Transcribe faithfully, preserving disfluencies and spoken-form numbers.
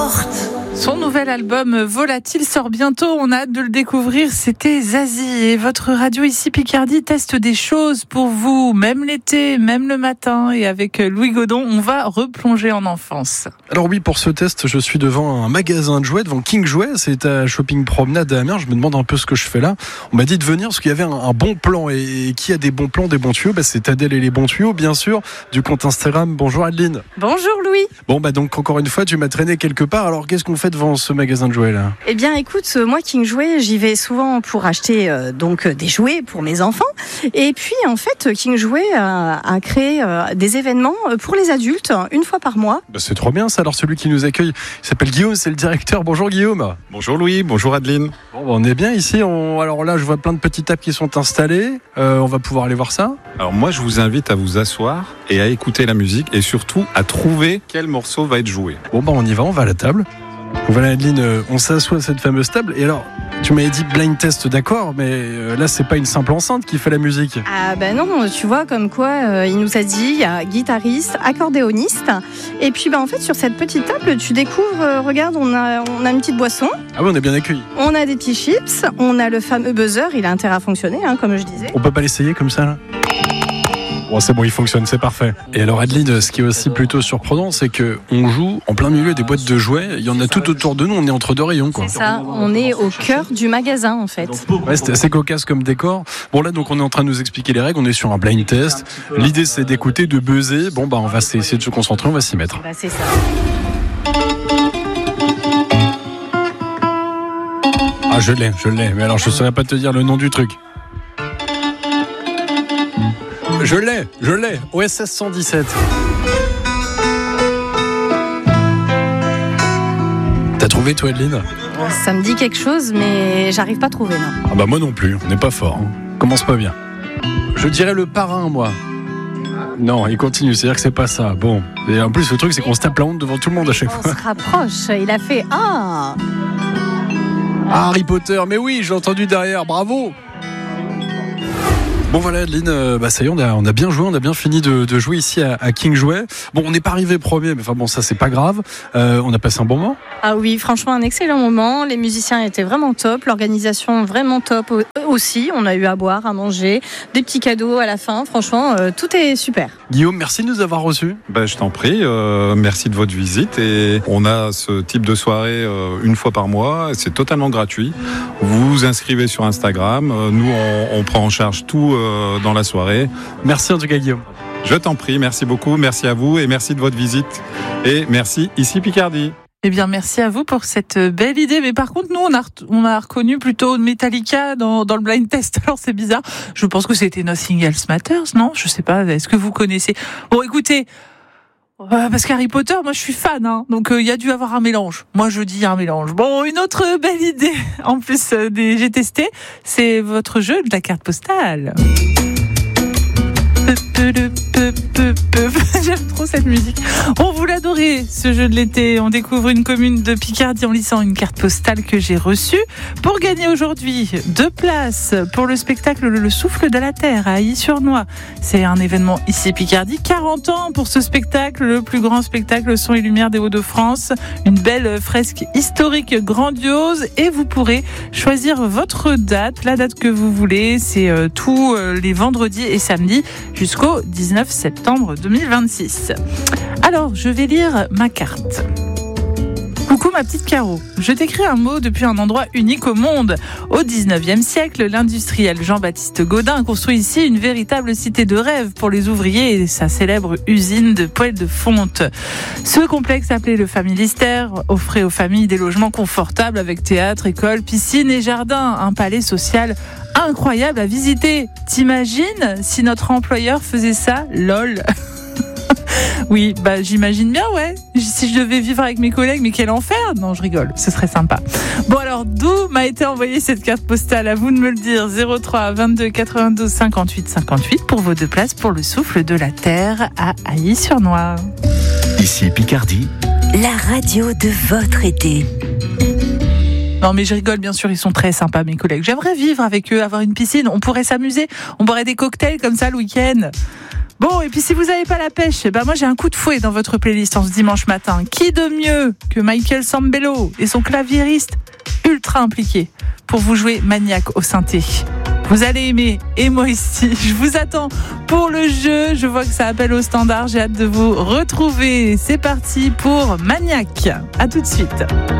porte. Son nouvel album Volatile sort bientôt, on a hâte de le découvrir, c'était Zazie. Et votre radio ici Picardie teste des choses pour vous, même l'été, même le matin. Et avec Louis Godon, on va replonger en enfance. Alors oui, pour ce test, je suis devant un magasin de jouets, devant King Jouets, c'est à Shopping Promenade à Amiens. Je me demande un peu ce que je fais là. On m'a dit de venir parce qu'il y avait un, un bon plan. Et qui a des bons plans, des bons tuyaux? bah, C'est Adèle et les bons tuyaux, bien sûr, du compte Instagram. Bonjour Adeline. Bonjour Louis. Bon bah donc encore une fois, tu m'as traîné quelque part. Alors qu'est-ce qu'on fait devant ce magasin de jouets là? Eh bien écoute, moi King Jouets, j'y vais souvent pour acheter euh, donc des jouets pour mes enfants. Et puis en fait, King Jouets a, a créé euh, des événements pour les adultes une fois par mois. Bah, c'est trop bien ça. Alors celui qui nous accueille, il s'appelle Guillaume, c'est le directeur. Bonjour Guillaume. Bonjour Louis, bonjour Adeline. Bon, bah, on est bien ici. On... Alors là, je vois plein de petites tables qui sont installées. Euh, on va pouvoir aller voir ça. Alors moi, je vous invite à vous asseoir et à écouter la musique et surtout à trouver quel morceau va être joué. Bon bah on y va, on va à la table. Voilà Adeline, on s'assoit à cette fameuse table. Et alors, tu m'avais dit blind test, d'accord, mais euh, là c'est pas une simple enceinte qui fait la musique. Ah ben non, tu vois comme quoi euh, il nous a dit, il y a guitariste, accordéoniste. Et puis ben en fait sur cette petite table, tu découvres, euh, regarde, on a, on a une petite boisson. Ah oui, on est bien accueillis. On a des petits chips, on a le fameux buzzer, il a intérêt à fonctionner, hein, comme je disais. On peut pas l'essayer comme ça là? Bon, c'est bon, il fonctionne, c'est parfait. Et alors Adeline, ce qui est aussi plutôt surprenant, c'est que on joue en plein milieu des boîtes de jouets. Il y en a tout autour de nous, on est entre deux rayons, quoi. C'est ça, on est au cœur du magasin en fait. Ouais, c'était assez cocasse comme décor. Bon là, donc on est en train de nous expliquer les règles. On est sur un blind test. L'idée, c'est d'écouter, de buzzer. Bon bah, on va essayer de se concentrer, on va s'y mettre. Bah, c'est ça. Ah, je l'ai, je l'ai. Mais alors, je saurais pas te dire le nom du truc. Je l'ai, je l'ai, O S S cent dix-sept. T'as trouvé toi Adeline? Ça me dit quelque chose, mais j'arrive pas à trouver, non. Ah bah moi non plus, on n'est pas fort. Hein. Commence pas bien. Je dirais le parrain, moi. Non, il continue, c'est-à-dire que c'est pas ça. Bon, et en plus le truc c'est qu'on se tape la honte devant tout le monde à chaque On fois. se rapproche, il a fait ah. Ah, Harry Potter, mais oui, j'ai entendu derrière, bravo. Bon voilà Adeline, euh, bah ça y est, on a, on a bien joué, on a bien fini de, de jouer ici à, à King Jouets. Bon, on n'est pas arrivé premier, mais enfin bon, ça c'est pas grave. Euh, on a passé un bon moment. Ah oui, franchement un excellent moment. Les musiciens étaient vraiment top, l'organisation vraiment top aussi. On a eu à boire, à manger, des petits cadeaux à la fin. Franchement, euh, tout est super. Guillaume, merci de nous avoir reçus. Ben, je t'en prie, euh, merci de votre visite. Et on a ce type de soirée euh, une fois par mois. C'est totalement gratuit. Vous vous inscrivez sur Instagram. Euh, nous, on, on prend en charge tout euh, dans la soirée. Merci en tout cas Guillaume. Je t'en prie, merci beaucoup. Merci à vous et merci de votre visite. Et merci ici Picardie. Eh bien, merci à vous pour cette belle idée. Mais par contre, nous, on a, on a reconnu plutôt Metallica dans, dans le blind test. Alors, c'est bizarre. Je pense que c'était Nothing Else Matters, non? Je sais pas. Est-ce que vous connaissez? Bon, écoutez. Euh, parce qu'Harry Potter, moi, je suis fan, hein. Donc, il euh, y a dû avoir un mélange. Moi, je dis un mélange. Bon, une autre belle idée, en plus euh, des j'ai testé, c'est votre jeu de la carte postale. J'aime trop cette musique. On vous l'adorait, ce jeu de l'été. On découvre une commune de Picardie en lisant une carte postale que j'ai reçue. Pour gagner aujourd'hui deux places pour le spectacle Le Souffle de la Terre à Ailly-sur-Noix. C'est un événement ici Picardie. quarante ans pour ce spectacle, le plus grand spectacle son et lumière des Hauts-de-France. Une belle fresque historique grandiose et vous pourrez choisir votre date, la date que vous voulez. C'est euh, tous euh, les vendredis et samedis jusqu'au dix-neuf septembre deux mille vingt-six. Alors, je vais lire ma carte. Coucou ma petite Caro, je t'écris un mot depuis un endroit unique au monde. Au dix-neuvième siècle, l'industriel Jean-Baptiste Gaudin construit ici une véritable cité de rêve pour les ouvriers et sa célèbre usine de poêles de fonte. Ce complexe appelé le Familistère offrait aux familles des logements confortables avec théâtre, école, piscine et jardin. Un palais social incroyable à visiter. T'imagines si notre employeur faisait ça? Lol. Oui, bah j'imagine bien, ouais. Si je devais vivre avec mes collègues, mais quel enfer! Non, je rigole, ce serait sympa. Bon alors, d'où m'a été envoyée cette carte postale? À vous de me le dire. zéro trois vingt-deux quatre-vingt-douze cinquante-huit cinquante-huit pour vos deux places pour le Souffle de la Terre à Ailly-sur-Noix. Ici Picardie, la radio de votre été. Non mais je rigole, bien sûr, ils sont très sympas mes collègues. J'aimerais vivre avec eux, avoir une piscine, on pourrait s'amuser, on boirait des cocktails comme ça le week-end. Bon, et puis si vous n'avez pas la pêche, bah moi j'ai un coup de fouet dans votre playlist en ce dimanche matin. Qui de mieux que Michael Sambello et son claviériste ultra impliqué pour vous jouer Maniac au synthé. Vous allez aimer, et moi aussi. Je vous attends pour le jeu. Je vois que ça appelle au standard. J'ai hâte de vous retrouver. C'est parti pour Maniac. À tout de suite.